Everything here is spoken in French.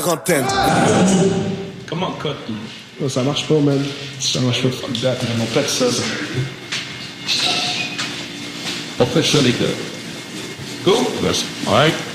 Trentaine. Comment cut? Oh, ça marche pas, man. Ça marche pas. Fuck that, man. On fait ça. Officially good. Cool? Yes. All right.